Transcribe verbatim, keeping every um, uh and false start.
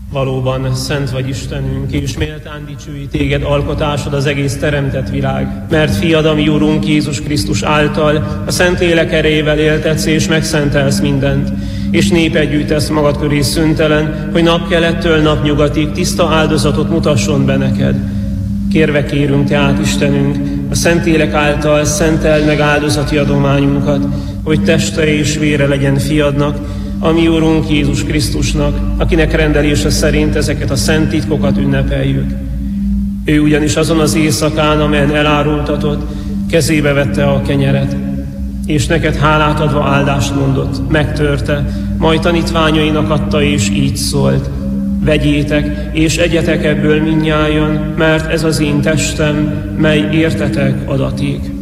Valóban szent vagy Istenünk, és méltán dicsőít téged alkotásod az egész teremtett világ. Mert fiad, a mi Urunk Jézus Krisztus által a Szentlélek erejével éltetsz és megszentelsz mindent, és népet gyűjtesz magad köré szüntelen, hogy napkelettől napnyugatig tiszta áldozatot mutasson be neked. Kérve kérünk tehát, Istenünk, a Szentlélek által szenteld meg áldozati adományunkat, hogy teste és vére legyen fiadnak, a mi Urunk Jézus Krisztusnak, akinek rendelése szerint ezeket a szent titkokat ünnepeljük. Ő ugyanis azon az éjszakán, amelyen elárultatott, kezébe vette a kenyeret, és neked hálát adva áldást mondott, megtörte, majd tanítványainak adta, és így szólt: vegyétek, és egyetek ebből mindnyájan, mert ez az én testem, mely értetek adatik.